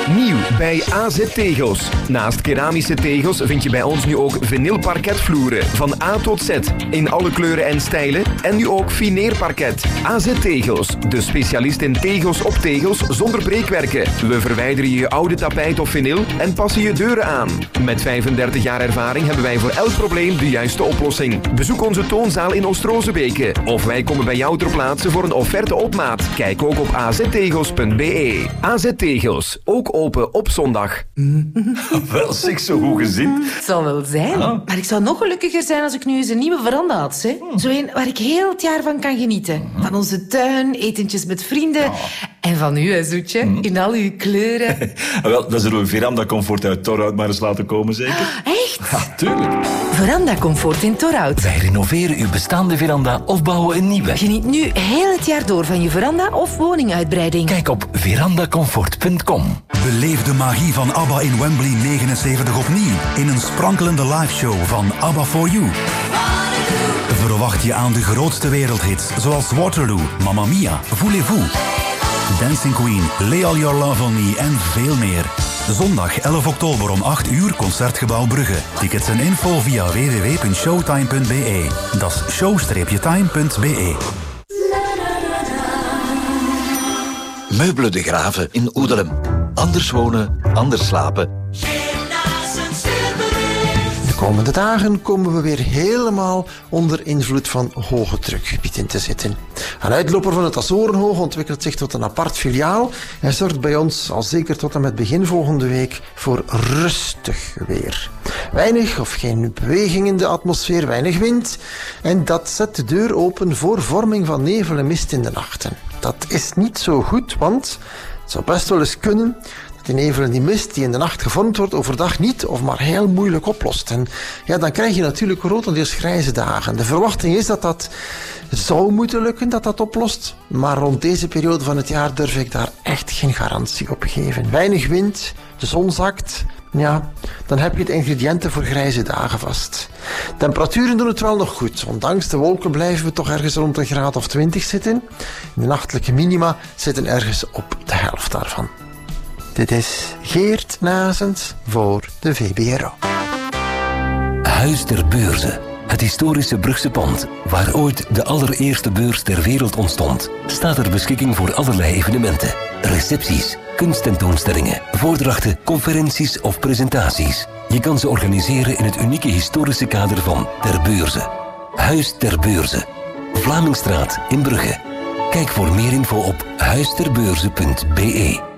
Nieuw bij AZ Tegels. Naast keramische tegels vind je bij ons nu ook vinylparketvloeren. Van A tot Z. In alle kleuren en stijlen. En nu ook fineerparket. AZ Tegels. De specialist in tegels op tegels zonder breekwerken. We verwijderen je oude tapijt of vinyl en passen je deuren aan. Met 35 jaar ervaring hebben wij voor elk probleem de juiste oplossing. Bezoek onze toonzaal in Oost-Rozenbeke. Of wij komen bij jou ter plaatse voor een offerte op maat. Kijk ook op aztegels.be. AZ Tegels. Ook open op zondag. Wel, zeg, zo goed gezind. Het zal wel zijn. Maar ik zou nog gelukkiger zijn als ik nu eens een nieuwe veranda had. Hè? Zo een waar ik heel het jaar van kan genieten. Van onze tuin, etentjes met vrienden. En van u, hè, Zoetje. In al uw kleuren. Wel, dan zullen we Veranda Comfort uit Torhout maar eens laten komen, zeker? Echt? Ja, tuurlijk. Veranda Comfort in Torhout. Wij renoveren uw bestaande veranda of bouwen een nieuwe. Geniet nu heel het jaar door van je veranda of woninguitbreiding. Kijk op verandacomfort.com. Beleef de magie van ABBA in Wembley 79 opnieuw. In een sprankelende liveshow van ABBA For You. Verwacht je aan de grootste wereldhits zoals Waterloo, Mamma Mia, Voulez-vous, Dancing Queen, Lay All Your Love On Me en veel meer. Zondag 11 oktober om 8 uur, Concertgebouw Brugge. Tickets en info via www.showtime.be. Dat is show-time.be. Meubelen de Graven in Oedelem. Anders wonen, anders slapen. De komende dagen komen we weer helemaal onder invloed van hoge drukgebieden te zitten. Een uitloper van het Azorenhoog ontwikkelt zich tot een apart filiaal en zorgt bij ons al zeker tot en met begin volgende week voor rustig weer. Weinig of geen beweging in de atmosfeer, weinig wind en dat zet de deur open voor vorming van nevel en mist in de nachten. Dat is niet zo goed, want het zou best wel eens kunnen dat die nevel en die mist die in de nacht gevormd wordt overdag niet of maar heel moeilijk oplost. En ja, dan krijg je natuurlijk grotendeels grijze dagen. De verwachting is dat dat zou moeten lukken, dat dat oplost. Maar rond deze periode van het jaar durf ik daar echt geen garantie op geven. Weinig wind, de zon zakt. Ja, dan heb je de ingrediënten voor grijze dagen vast. Temperaturen doen het wel nog goed. Ondanks de wolken blijven we toch ergens rond een graad of 20 zitten. De nachtelijke minima zitten ergens op de helft daarvan. Dit is Geert Nazens voor de VBRO. Huis ter Beurze. Het historische Brugse pand, waar ooit de allereerste beurs ter wereld ontstond, staat ter beschikking voor allerlei evenementen. Recepties, kunsttentoonstellingen, voordrachten, conferenties of presentaties. Je kan ze organiseren in het unieke historische kader van Ter Beurze. Huis ter Beurze. Vlamingstraat in Brugge. Kijk voor meer info op huisterbeurze.be.